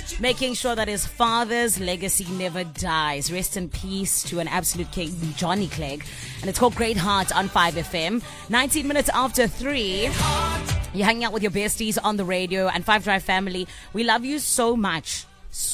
making sure that his father's legacy never dies. Rest in peace to an absolute king, Johnny Clegg. And it's called Great Heart on 5FM. 19 minutes after 3. You're hanging out with your besties on the radio and 5 Drive family. We love you so much.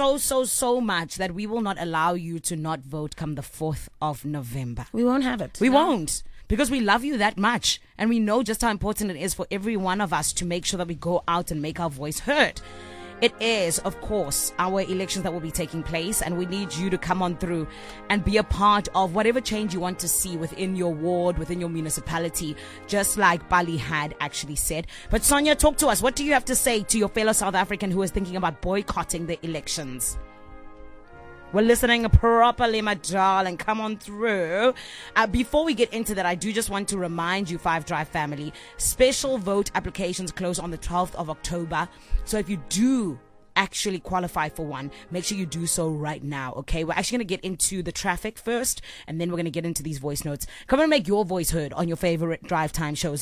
So much that we will not allow you to not vote come the 4th of November. We won't have it. We won't. Because we love you that much. And we know just how important it is for every one of us to make sure that we go out and make our voice heard. It is, of course, our elections that will be taking place, and we need you to come on through and be a part of whatever change you want to see within your ward, within your municipality, just like Bali had actually said. But Sonia, talk to us. What do you have to say to your fellow South African who is thinking about boycotting the elections? We're listening properly, my darling. Come on through. Before we get into that, I do just want to remind you, 5 Drive family, special vote applications close on the 12th of October. So if you do actually qualify for one, make sure you do so right now, okay? We're actually going to get into the traffic first, and then we're going to get into these voice notes. Come and make your voice heard on your favorite drive time show.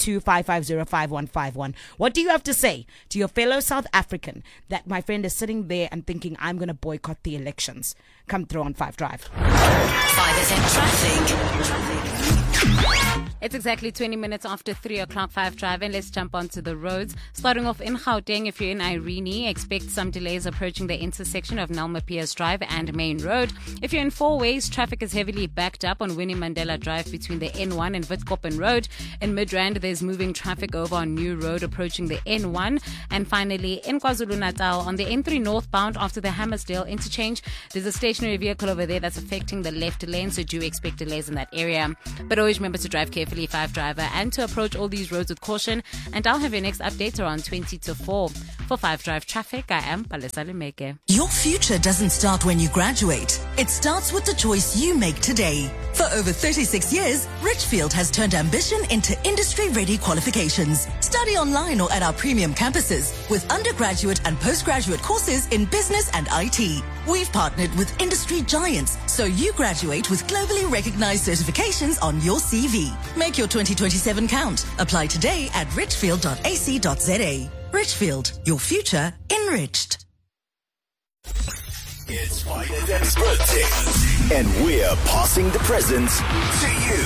082-550-5151. What do you have to say to your fellow South African that my friend is sitting there and thinking, I'm going to boycott the elections? Come through on 5 Drive. 5FM traffic. It's exactly 20 minutes after 3 o'clock, 5 Drive, and let's jump onto the roads. Starting off in Gauteng, if you're in Irene, expect some delays approaching the intersection of Nelma Pierce Drive and Main Road. If you're in Four Ways, traffic is heavily backed up on Winnie Mandela Drive between the N1 and Witkoppen Road. In Midrand, there's moving traffic over on New Road approaching the N1. And finally, in KwaZulu-Natal, on the N3 northbound after the Hammersdale interchange, there's a stationary vehicle over there that's affecting the left lane, so do expect delays in that area. But always remember to drive carefully, 5 Driver, and to approach all these roads with caution. And I'll have your next update around 20 to 4. For 5 Drive Traffic, I am Palesa Lemeke. Your future doesn't start when you graduate. It starts with the choice you make today. For over 36 years, Richfield has turned ambition into industry-ready qualifications. Study online or at our premium campuses with undergraduate and postgraduate courses in business and IT. We've partnered with industry giants, so you graduate with globally recognized certifications on your CV. Make your 2027 count. Apply today at richfield.ac.za. Richfield, your future enriched. It's 5FM's birthday, and we're passing the presents to you.